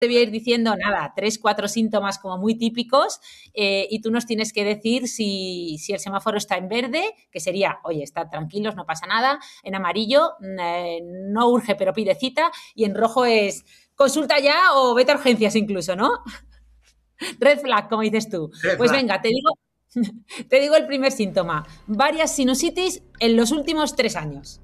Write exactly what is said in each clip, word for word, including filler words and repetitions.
te voy a ir diciendo, nada, tres, cuatro síntomas como muy típicos eh, y tú nos tienes que decir si, si el semáforo está en verde, que sería, oye, estad tranquilos, no pasa nada. En amarillo, eh, no urge, pero pide cita. Y en rojo es, consulta ya o vete a urgencias incluso, ¿no? Red flag, como dices tú. Red pues flag. venga, te digo, te digo el primer síntoma. Varias sinusitis en los últimos tres años.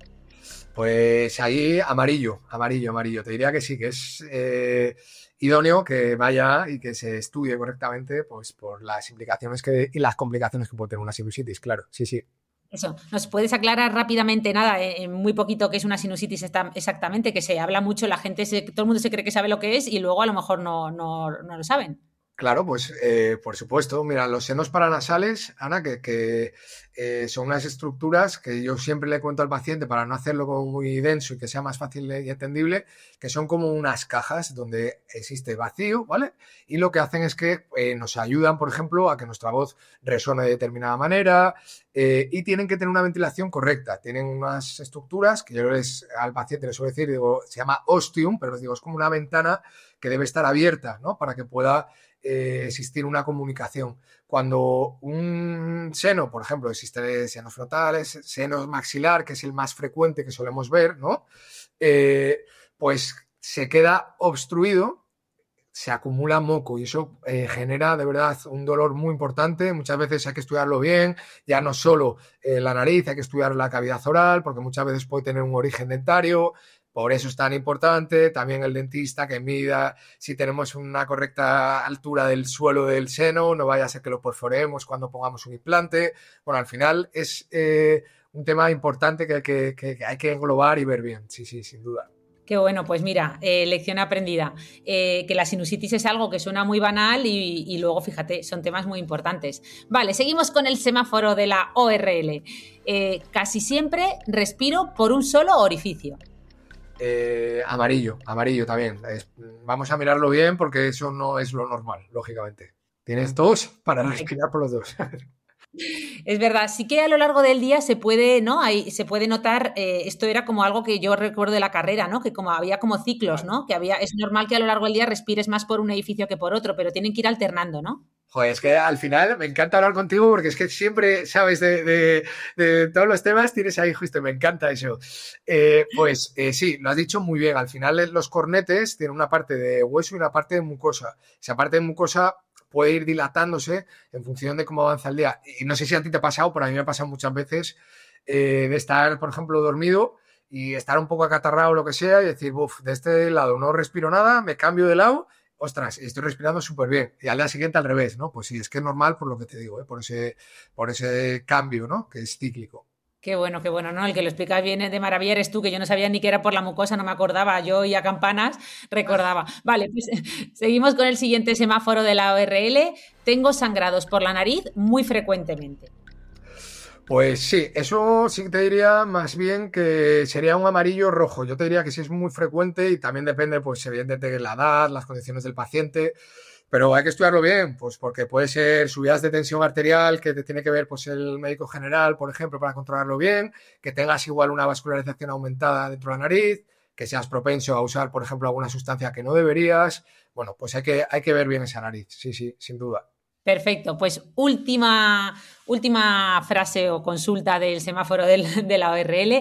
Pues ahí amarillo, amarillo, amarillo. Te diría que sí, que es eh, idóneo que vaya y que se estudie correctamente, pues por las implicaciones que, y las complicaciones que puede tener una sinusitis, claro, sí, sí. Eso, ¿nos puedes aclarar rápidamente, nada, en muy poquito, qué es una sinusitis exactamente? Que se habla mucho, la gente, se, todo el mundo se cree que sabe lo que es y luego a lo mejor no, no, no lo saben. Claro, pues eh, por supuesto. Mira, los senos paranasales, Ana, que, que eh, son unas estructuras que yo siempre le cuento al paciente para no hacerlo como muy denso y que sea más fácil y entendible, que son como unas cajas donde existe vacío, ¿vale? Y lo que hacen es que eh, nos ayudan, por ejemplo, a que nuestra voz resuene de determinada manera eh, y tienen que tener una ventilación correcta. Tienen unas estructuras que yo les, al paciente le suelo decir, digo, se llama ostium, pero digo, es como una ventana que debe estar abierta, ¿no? Para que pueda Eh, existir una comunicación. Cuando un seno, por ejemplo, existe senos frontales, seno maxilar, que es el más frecuente que solemos ver, ¿no? Eh, pues se queda obstruido, se acumula moco y eso eh, genera de verdad un dolor muy importante. Muchas veces hay que estudiarlo bien, ya no solo eh, la nariz, hay que estudiar la cavidad oral, porque muchas veces puede tener un origen dentario. Por eso es tan importante también el dentista que mida si tenemos una correcta altura del suelo del seno, no vaya a ser que lo perforemos cuando pongamos un implante. Bueno, al final es eh, un tema importante que, que, que hay que englobar y ver bien, sí, sí, sin duda. Qué bueno, pues mira, eh, lección aprendida, eh, que la sinusitis es algo que suena muy banal y, y luego, fíjate, son temas muy importantes. Vale, seguimos con el semáforo de la O R L. Eh, casi siempre respiro por un solo orificio. Eh, amarillo, amarillo también. Es, vamos a mirarlo bien porque eso no es lo normal, lógicamente. Tienes dos para respirar por los dos. Es verdad, sí que a lo largo del día se puede, ¿no? Ahí se puede notar, eh, esto era como algo que yo recuerdo de la carrera, ¿no? Que como había como ciclos, ¿no? Que había, es normal que a lo largo del día respires más por un edificio que por otro, pero tienen que ir alternando, ¿no? Joder, es que al final me encanta hablar contigo porque es que siempre sabes de, de, de todos los temas, tienes ahí justo, me encanta eso. Eh, pues eh, sí, lo has dicho muy bien, al final los cornetes tienen una parte de hueso y una parte de mucosa. Esa parte de mucosa puede ir dilatándose en función de cómo avanza el día. Y no sé si a ti te ha pasado, pero a mí me ha pasado muchas veces eh, de estar, por ejemplo, dormido y estar un poco acatarrado o lo que sea y decir, uff, de este lado no respiro nada, me cambio de lado, ostras, estoy respirando súper bien. Y al día siguiente al revés, ¿no? Pues sí, es que es normal por lo que te digo, ¿eh? por, ese, por ese cambio, ¿no? Que es cíclico. Qué bueno, qué bueno, ¿no? El que lo explicas bien de maravilla eres tú, que yo no sabía ni que era por la mucosa, no me acordaba, yo y a campanas recordaba. Vale, pues seguimos con el siguiente semáforo de la O R L. Tengo sangrados por la nariz muy frecuentemente. Pues sí, eso sí que te diría más bien que sería un amarillo rojo. Yo te diría que sí es muy frecuente y también depende, pues evidentemente, de la edad, las condiciones del paciente. Pero hay que estudiarlo bien, pues porque puede ser subidas de tensión arterial que te tiene que ver pues el médico general, por ejemplo, para controlarlo bien, que tengas igual una vascularización aumentada dentro de la nariz, que seas propenso a usar, por ejemplo, alguna sustancia que no deberías. Bueno, pues hay que, hay que ver bien esa nariz, sí, sí, sin duda. Perfecto, pues última, última frase o consulta del semáforo del, de la O R L.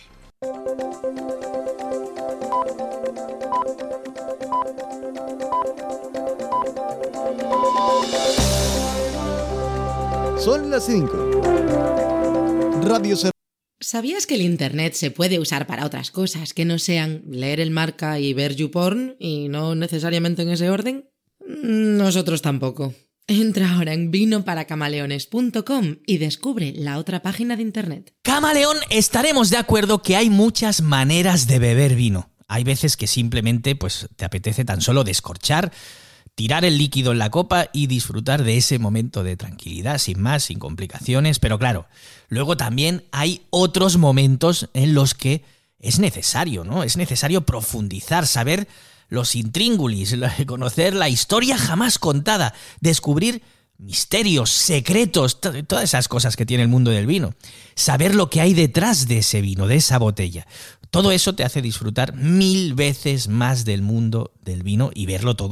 Son las cinco. Radio Ser- ¿Sabías que el internet se puede usar para otras cosas que no sean leer el Marca y ver YouPorn y no necesariamente en ese orden? Nosotros tampoco. Entra ahora en vino para camaleones punto com y descubre la otra página de internet. Camaleón, estaremos de acuerdo que hay muchas maneras de beber vino. Hay veces que simplemente pues, te apetece tan solo descorchar, tirar el líquido en la copa y disfrutar de ese momento de tranquilidad, sin más, sin complicaciones. Pero claro, luego también hay otros momentos en los que es necesario, ¿no? Es necesario profundizar, saber los intríngulis, conocer la historia jamás contada, descubrir misterios, secretos, t- todas esas cosas que tiene el mundo del vino. Saber lo que hay detrás de ese vino, de esa botella. Todo eso te hace disfrutar mil veces más del mundo del vino y verlo todo